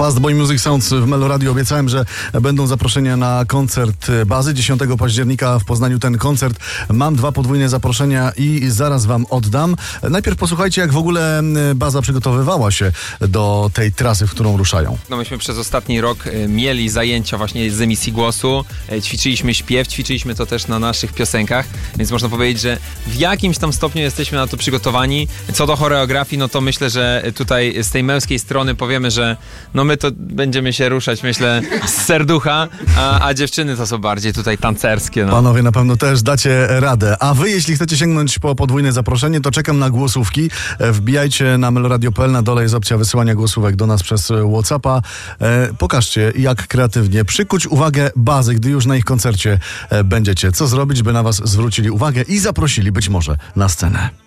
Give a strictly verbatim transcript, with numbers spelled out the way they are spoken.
Fastboy Music Sounds w Meloradio. Obiecałem, że będą zaproszenia na koncert Bazy. dziesiątego października w Poznaniu ten koncert. Mam dwa podwójne zaproszenia i zaraz wam oddam. Najpierw posłuchajcie, jak w ogóle Baza przygotowywała się do tej trasy, w którą ruszają. No myśmy przez ostatni rok mieli zajęcia właśnie z emisji głosu. Ćwiczyliśmy śpiew, ćwiczyliśmy to też na naszych piosenkach, więc można powiedzieć, że w jakimś tam stopniu jesteśmy na to przygotowani. Co do choreografii, no to myślę, że tutaj z tej męskiej strony powiemy, że no my to będziemy się ruszać, myślę, z serducha, a, a dziewczyny to są bardziej tutaj tancerskie. No. Panowie na pewno też dacie radę. A wy, jeśli chcecie sięgnąć po podwójne zaproszenie, to czekam na głosówki. Wbijajcie na meloradio kropka p l. Na dole jest opcja wysyłania głosówek do nas przez WhatsAppa. E, pokażcie, jak kreatywnie przykuć uwagę Bazy, gdy już na ich koncercie e, będziecie. Co zrobić, by na was zwrócili uwagę i zaprosili być może na scenę.